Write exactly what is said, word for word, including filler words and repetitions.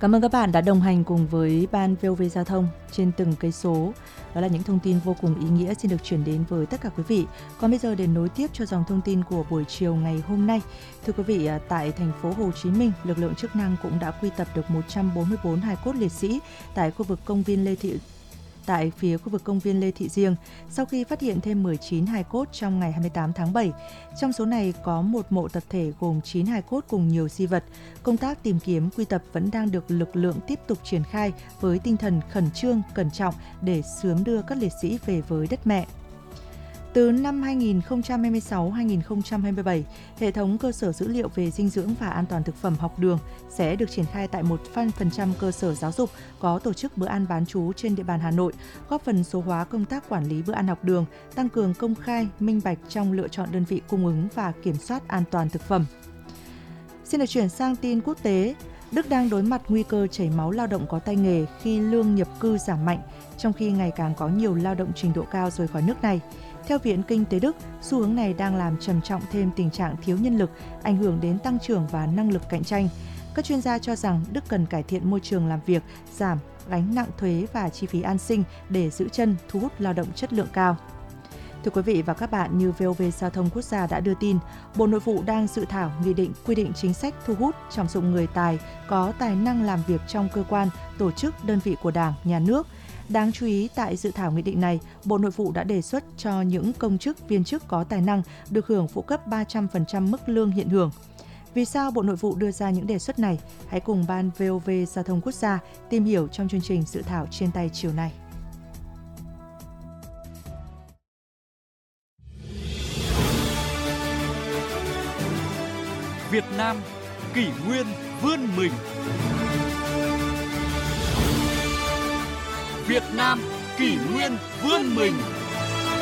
Cảm ơn các bạn đã đồng hành cùng với Ban vê o vê Giao thông trên từng cây số. Đó là những thông tin vô cùng ý nghĩa xin được chuyển đến với tất cả quý vị. Còn bây giờ để nối tiếp cho dòng thông tin của buổi chiều ngày hôm nay. Thưa quý vị, tại thành phố Hồ Chí Minh, lực lượng chức năng cũng đã quy tập được một trăm bốn mươi tư hài cốt liệt sĩ tại khu vực công viên Lê Thị tại phía khu vực công viên Lê Thị Riêng, sau khi phát hiện thêm mười chín hài cốt trong ngày hai mươi tám tháng bảy. Trong số này có một mộ tập thể gồm chín hài cốt cùng nhiều di vật. Công tác tìm kiếm quy tập vẫn đang được lực lượng tiếp tục triển khai với tinh thần khẩn trương, cẩn trọng để sớm đưa các liệt sĩ về với đất mẹ. Từ năm hai nghìn không trăm hai mươi sáu đến hai nghìn không trăm hai mươi bảy, hệ thống cơ sở dữ liệu về dinh dưỡng và an toàn thực phẩm học đường sẽ được triển khai tại một trăm phần trăm cơ sở giáo dục có tổ chức bữa ăn bán trú trên địa bàn Hà Nội, góp phần số hóa công tác quản lý bữa ăn học đường, tăng cường công khai, minh bạch trong lựa chọn đơn vị cung ứng và kiểm soát an toàn thực phẩm. Xin được chuyển sang tin quốc tế. Đức đang đối mặt nguy cơ chảy máu lao động có tay nghề khi lương nhập cư giảm mạnh, trong khi ngày càng có nhiều lao động trình độ cao rời khỏi nước này. Theo Viện Kinh tế Đức, xu hướng này đang làm trầm trọng thêm tình trạng thiếu nhân lực, ảnh hưởng đến tăng trưởng và năng lực cạnh tranh. Các chuyên gia cho rằng Đức cần cải thiện môi trường làm việc, giảm gánh nặng thuế và chi phí an sinh để giữ chân, thu hút lao động chất lượng cao. Thưa quý vị và các bạn, như vê o vê Giao thông Quốc gia đã đưa tin, Bộ Nội vụ đang dự thảo nghị định quy định chính sách thu hút, trọng dụng người tài, có tài năng làm việc trong cơ quan, tổ chức, đơn vị của Đảng, Nhà nước. Đáng chú ý, tại dự thảo nghị định này, Bộ Nội vụ đã đề xuất cho những công chức, viên chức có tài năng được hưởng phụ cấp ba trăm phần trăm mức lương hiện hưởng. Vì sao Bộ Nội vụ đưa ra những đề xuất này? Hãy cùng Ban vê o vê Giao thông Quốc gia tìm hiểu trong chương trình dự thảo trên tay chiều nay. Việt Nam kỷ nguyên vươn mình. Việt Nam kỷ nguyên vươn mình.